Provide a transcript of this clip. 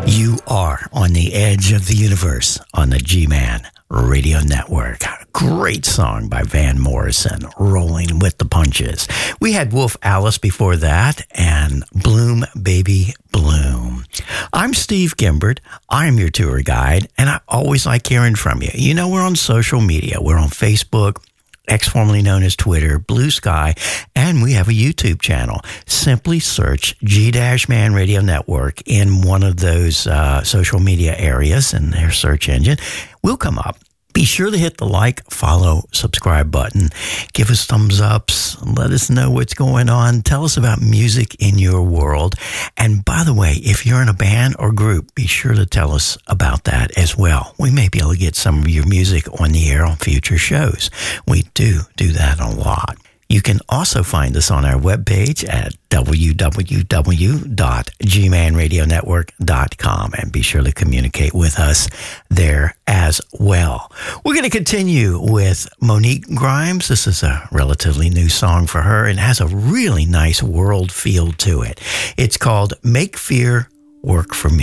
You are on the edge of the universe on the G-Man Radio Network. Great song by Van Morrison, Rolling with the Punches. We had Wolf Alice before that and Bloom Baby Bloom. I'm Steve Gimbert. I'm your tour guide, and I always like hearing from you. You know, we're on social media. We're on Facebook, X formerly known as Twitter, Blue Sky, and we have a YouTube channel. Simply search G-Man Radio Network in one of those social media areas in their search engine. We'll come up. Be sure to hit the like, follow, subscribe button. Give us thumbs ups. Let us know what's going on. Tell us about music in your world. And by the way, if you're in a band or group, be sure to tell us about that as well. We may be able to get some of your music on the air on future shows. We do that a lot. You can also find us on our webpage at www.gmanradionetwork.com and be sure to communicate with us there as well. We're going to continue with Monique Grimes. This is a relatively new song for her and has a really nice world feel to it. It's called Make Fear Work for Me.